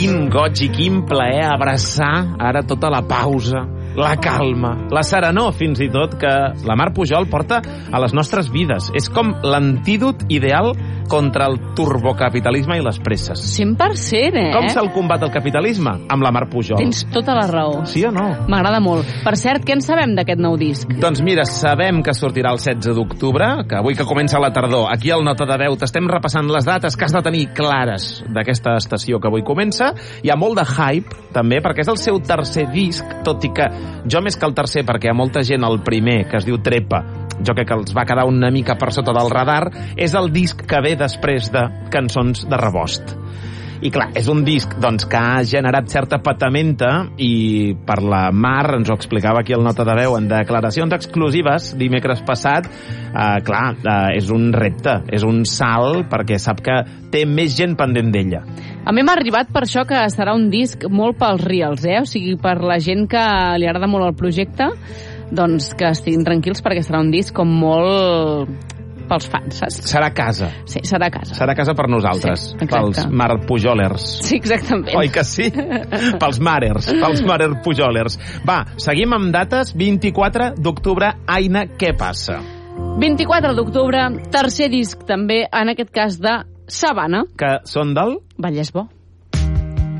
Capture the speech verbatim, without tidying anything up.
quin goig i quin plaer abraçar ara tota la pausa, la calma, la serenor, fins i tot, que la Mar Pujol porta a les nostres vides. És com l'antídot ideal contra el turbocapitalisme i les presses. cent per cent, eh? Com se'l combat el capitalisme? Amb la Mar Pujol. Tens tota la raó. Sí o no? M'agrada molt. Per cert, què en sabem d'aquest nou disc? Doncs mira, sabem que sortirà el setze d'octubre, que avui que comença la tardor. Aquí al Nota de Veu t'estem repassant les dates que has de tenir clares d'aquesta estació que avui comença. Hi ha molt de hype, també, perquè és el seu tercer disc, tot i que jo més que el tercer, perquè hi ha molta gent el primer, que es diu Trepa, jo crec que els va quedar una mica per sota del radar, és el disc que ve després de Cançons de Rebost. I clar, és un disc doncs, que ha generat certa patamenta i per la Mar, ens ho explicava aquí al Nota de Veu en declaracions exclusives dimecres passat, eh, clar, eh, és un repte, és un salt perquè sap que té més gent pendent d'ella. A mi m'ha arribat per això que serà un disc molt pels reals, eh? O sigui, per la gent que li agrada molt el projecte, doncs que estiguin tranquils perquè serà un disc com molt pels fans, saps? Serà casa. Sí, serà casa. Serà casa per nosaltres, sí, pels Mar Pujolers. Sí, exactament. Oi que sí? Pels Marers, pels Marer Pujolers. Va, seguim amb dates. vint-i-quatre d'octubre, Aina, què passa? vint-i-quatre d'octubre, tercer disc també, en aquest cas de Sabana. Que són del... Vallès Bo.